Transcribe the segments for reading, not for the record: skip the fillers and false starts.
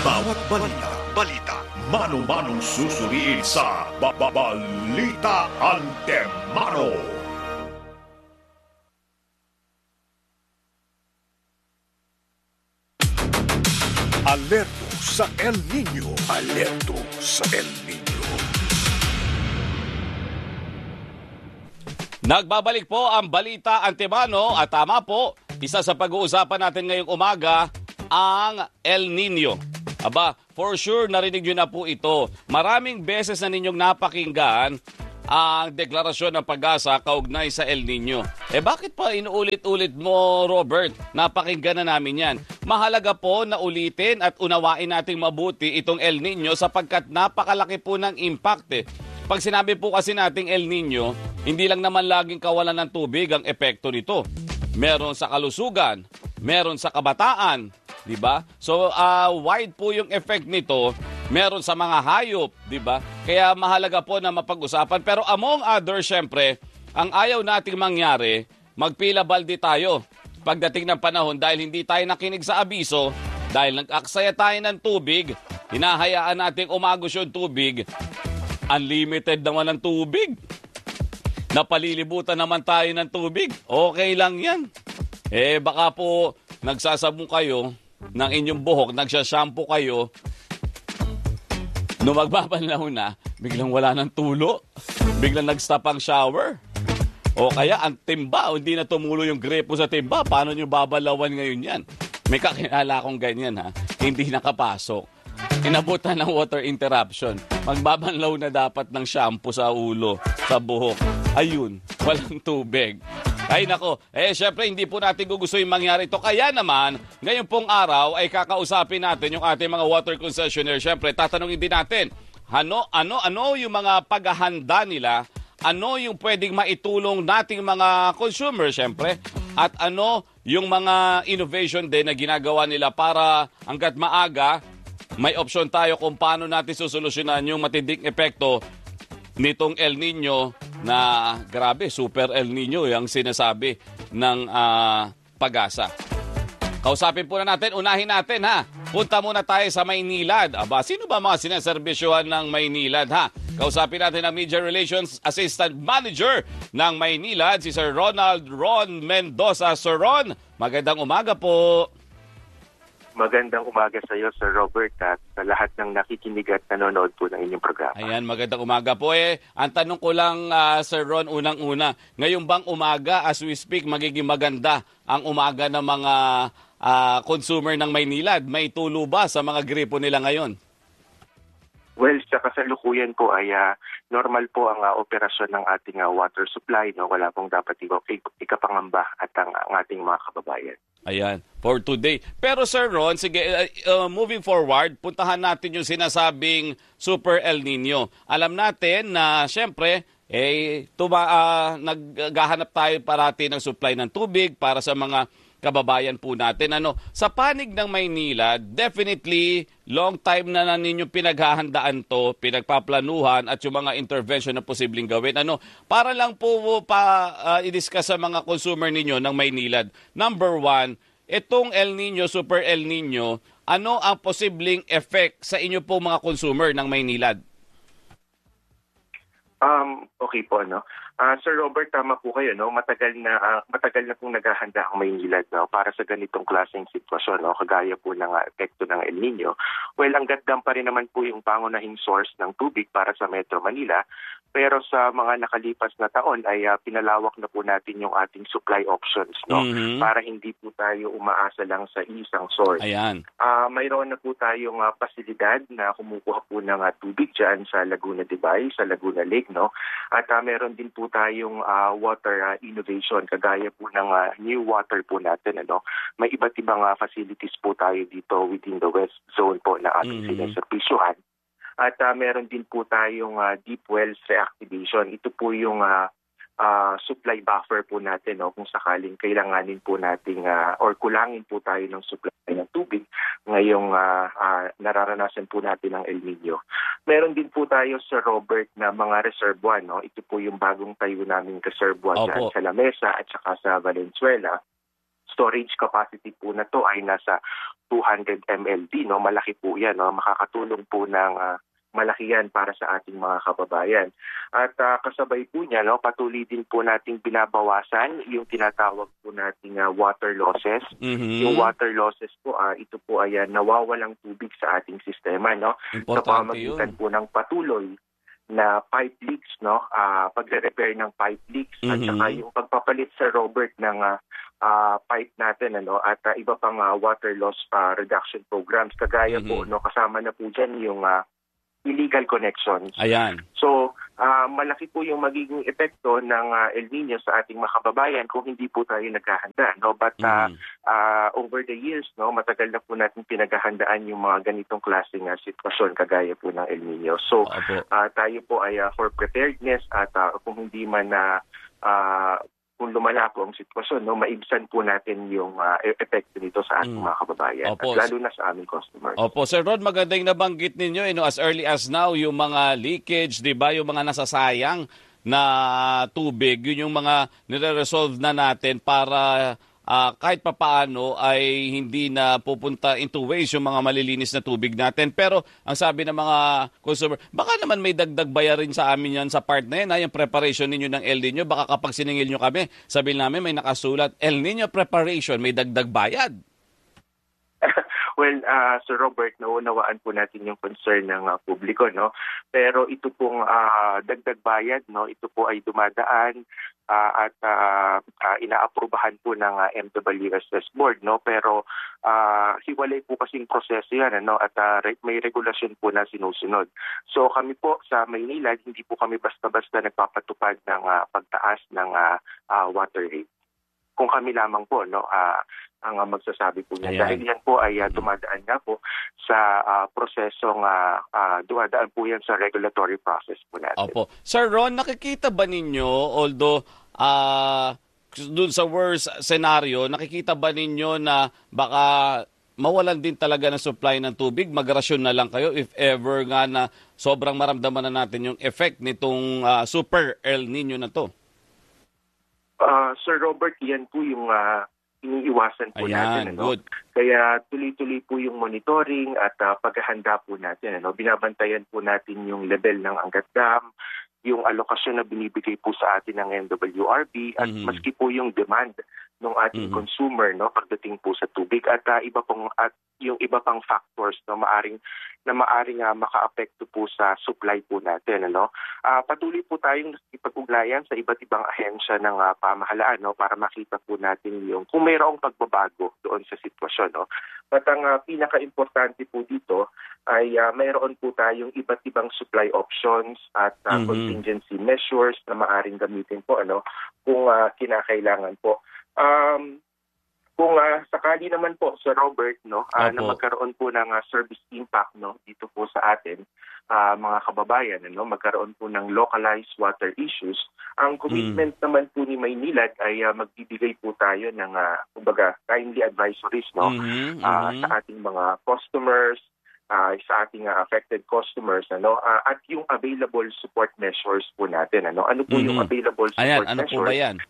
Bawat balita, mano-manong susuriin sa Balita Antemano. Alerto sa El Niño. Alerto sa El Niño. Nagbabalik po ang Balita Antemano at tama po, isa sa pag-uusapan natin ngayong umaga ang El Niño. Aba, for sure narinig nyo na po ito. Maraming beses na ninyong napakinggan ang deklarasyon ng Pag-asa kaugnay sa El Niño. Bakit pa inuulit-ulit mo, Robert? Napakinggan na namin yan. Mahalaga po na ulitin at unawain nating mabuti itong El Niño sapagkat napakalaki po ng impact. Pag sinabi po kasi nating El Niño, hindi lang naman laging kawalan ng tubig ang epekto nito. Meron sa kalusugan, meron sa kabataan, di ba? So, wide po yung effect nito. Meron sa mga hayop, di ba? Kaya mahalaga po na mapag-usapan. Pero among others, syempre, ang ayaw nating mangyari, magpila balde tayo pagdating ng panahon dahil hindi tayo nakinig sa abiso, dahil nag-aksaya tayo ng tubig, hinahayaan nating umagos yung tubig, unlimited naman ang tubig. Napalilibutan naman tayo ng tubig. Okay lang yan. Baka po nagsasabong kayo ng inyong buhok, nagsashampoo kayo, nung magbabanlaw na, biglang wala ng tulo. Biglang nag-stop ang shower. O kaya ang timba, hindi na tumulo yung grepo sa timba. Paano nyo babalawan ngayon yan? May kakilala akong ganyan ha. Hindi nakapasok. Inabutan ng water interruption. Magbabanlaw na dapat ng shampoo sa ulo, sa buhok. Ayun, walang tubig. Ay nako, syempre hindi po natin gugustuhin mangyari ito. Kaya naman, ngayon pong araw ay kakausapin natin yung ating mga water concessionaire. Syempre, tatanungin din natin, ano yung mga paghahanda nila, ano yung pwedeng maitulong nating mga consumer, syempre, at ano yung mga innovation din na ginagawa nila para hanggat maaga, may option tayo kung paano natin susolusyonan yung matinding epekto nitong El Niño na grabe, super El Niño yung sinasabi ng Pag-asa. Kausapin po na natin, unahin natin ha. Punta muna tayo sa Maynilad. Aba, sino ba mga sinaservisyohan ng Maynilad ha? Kausapin natin ang Media Relations Assistant Manager ng Maynilad, si Sir Ron Mendoza. Sir Ron, magandang umaga po. Magandang umaga sa iyo, Sir Robert, at sa lahat ng nakikinig at nanonood po ng inyong programa. Ayan, magandang umaga po. Ang tanong ko lang, Sir Ron, unang-una, ngayon bang umaga, as we speak, magiging maganda ang umaga ng mga consumer ng Maynilad? May tulo ba sa mga gripo nila ngayon? Well, sa kasalukuyan po ay normal po ang operasyon ng ating water supply. No? Wala pong dapat ikapangamba at ang ating mga kababayan. Ayan, for today. Pero Sir Ron, sige, moving forward, puntahan natin yung sinasabing Super El Niño. Alam natin na siyempre, naghahanap tayo parati ng supply ng tubig para sa mga kababayan po natin. Sa panig ng Maynila, definitely long time na ninyo pinaghahandaan to, pinagpaplanuhan at yung mga intervention na posibleng gawin. Para lang po i-discuss sa mga consumer ninyo ng Maynila. Number one, itong El Niño, Super El Niño, ano ang posibleng effect sa inyo po mga consumer ng Maynila? Okay po, Sir Robert, tama po kayo, matagal na pong naghahanda ang Maynilad para sa ganitong klaseng sitwasyon, kagaya po ng epekto ng El Niño. Well, ang gandang pa rin naman po yung pangunahing source ng tubig para sa Metro Manila. Pero sa mga nakalipas na taon ay pinalawak na po natin yung ating supply options, para hindi po tayo umaasa lang sa isang source. Ayan. Mayroon na po tayong pasilidad na kumukuha po ng tubig dyan sa Laguna de Bay, sa Laguna Lake, At meron din po tayong water innovation, kagaya po ng new water po natin, May iba't ibang facilities po tayo dito within the west zone po na ating sineservisyohan. At meron din po tayong deep wells reactivation. Ito po yung supply buffer po natin, kung sakaling kailanganin po nating or kulangin po tayo ng supply ng tubig ngayong nararanasan po natin ng El Niño. Meron din po tayo, Sir Robert, na mga reservoir. Ito po yung bagong tayo naming reservoir dyan sa La Mesa at saka sa Valenzuela. storage capacity po na to ay nasa 200 MLD, no? Malaki po 'yan, no? Makakatulong po ng malaki yan para sa ating mga kababayan. At kasabay po niya, no, patuloy din po nating binabawasan yung tinatawag po nating water losses. Yung water losses po, ito po ay nawawalang tubig sa ating sistema, no? Sa pamamagitan po ng patuloy na pipe leaks, no? Pagre-repair ng pipe leaks at saka yung pagpapalit sa Robert ng pipe natin, ano, at iba pang water loss reduction programs. Kagaya po, no, kasama na po dyan yung illegal connections. Ayan. So, malaki po yung magiging epekto ng El Nino sa ating mga kababayan kung hindi po tayo naghahanda, no? But over the years, no, matagal na po natin pinaghahandaan yung mga ganitong klaseng sitwasyon kagaya po ng El Nino. So, tayo po ay for preparedness at kung hindi man kung lumala po ang sitwasyon, no, maibsan po natin yung epekto nito sa ating mga kababayan, at lalo na sa aming customers. Opo, Sir Rod, magandang nabanggit ninyo, as early as now, yung mga leakage, di ba, yung mga nasasayang na tubig, yun yung mga nire-resolve na natin para kahit papaano ay hindi na pupunta into waste yung mga malilinis na tubig natin. Pero ang sabi ng mga consumer, baka naman may dagdag bayarin sa amin yan sa part na yan, yung preparation ninyo ng El Nino. Baka kapag siningil nyo kami, sabihin namin may nakasulat, El Nino preparation, may dagdag bayad. Well, Sir Robert, naunawaan po natin yung concern ng publiko, no? Pero ito pong dagdag bayad, no? Ito po ay dumadaan at inaaprubahan po ng MWSS board, no? Pero hiwalay po kasing proseso yan, ano? At may regulasyon po na sinusunod. So kami po sa Maynila, hindi po kami basta-basta nagpapatupad ng pagtaas ng water rate. Kung kami lamang po, no, ang magsasabi po niya. Dahil yan po ay dumadaan nga po sa prosesong dumadaan po yan sa regulatory process po natin. Opo. Sir Ron, nakikita ba ninyo, although dun sa worst scenario, nakikita ba ninyo na baka mawalan din talaga ng supply ng tubig, magrasyon na lang kayo if ever nga na sobrang maramdaman na natin yung effect nitong super El Nino na to? Sir Robert, yan po yung iniiwasan po natin. Ano? Good. Kaya tuloy-tuloy po yung monitoring at paghahanda po natin. Ano? Binabantayan po natin yung level ng Angat Dam, yung alokasyon na binibigay po sa atin ng MWRB at maski po yung demand ng ating consumer, no, pagdating po sa tubig at yung iba pang factors, no, maaring makaapekto po sa supply po natin, ano. Patuloy po tayong ipag-ugnayan sa iba't ibang ahensya ng pamahalaan, no, para makita po natin yung kung mayroong pagbabago doon sa sitwasyon, no. At ang pinaka-importante po dito ay mayroon po tayong iba't ibang supply options at contingency measures na maaring gamitin po, ano, kung kinakailangan po. Kung sakali naman po, Sir Robert, no, na magkaroon po ng service impact, no, dito po sa atin, mga kababayan, ano, magkaroon po ng localized water issues, ang commitment naman po ni Maynilad ay magbibigay po tayo ng kumbaga timely advisories, no, sa ating mga customers, sa ating affected customers, ano, at yung available support measures po natin, ano. Ano po yung available support measures? Ano po ba yan?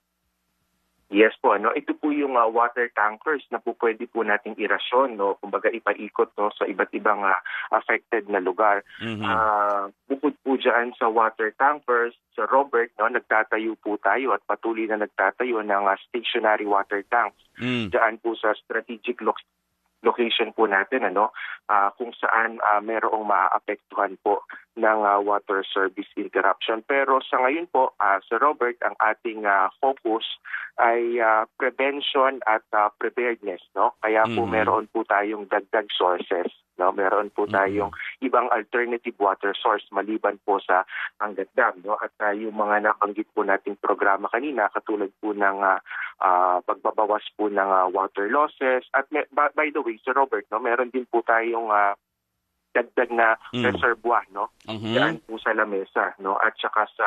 Yes po, ano, ito po yung water tankers na po pwede po nating irasyon, no, kumbaga ipaikot, no, sa iba't ibang affected na lugar. Bukod po dyan sa water tankers, sa Robert, no, nagtatayo po tayo at patuloy na nagtatayo ng stationary water tanks. Diyan po sa strategic location po natin, ano, kung saan merong maaapektuhan po ng water service interruption. Pero sa ngayon po, Sir Robert, ang ating focus ay prevention at preparedness, no? Kaya po meron po tayong dagdag sources, no? Meron po tayong ibang alternative water source maliban po sa Angat Dam, no? At yung mga nabanggit po nating programa kanina, katulad po ng pagbabawas po ng water losses. At by the way, Sir Robert, no, meron din po tayong dagdag na reservoir, no? Diyan po sa Lamesa, no? At saka sa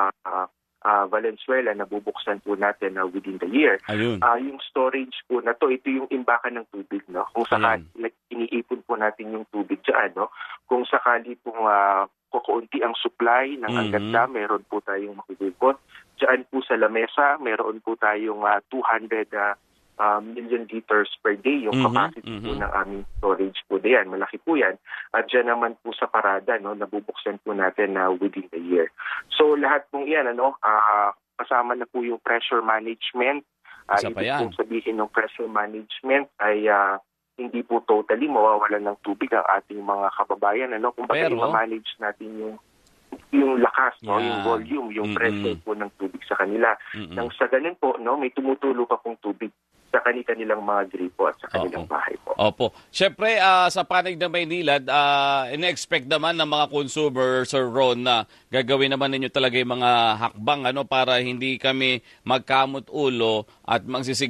Valenzuela na bubuksan po natin within the year. Yung storage po na to, ito yung imbakan ng tubig, no? Kung sakali iniipon po natin yung tubig diyan, no? Kung sakali pong kukunti ang supply ng Angat Dam, meron po tayong makikipot. Diyan po sa Lamesa, meron po tayong 200 million liters per day yung capacity po ng aming storage po diyan. Malaki po yan. At dyan naman po sa parada, no, nabubuksan po natin within the year. So lahat pong yan, kasama na po yung pressure management. Ibig po sabihin ng pressure management ay hindi po totally mawawalan ng tubig ang ating mga kababayan. Kung bakit ma-manage natin yung lakas, yung volume, yung pressure po ng tubig sa kanila. Nang sa ganun po, may tumutulo pa pong tubig sa kanilang mga gripo at sa kanilang bahay po. Opo. Siyempre, sa panig ng Maynilad, ina-expect naman ng mga consumer, Sir Ron, na gagawin naman ninyo talaga yung mga hakbang para hindi kami magkamot ulo at magsisig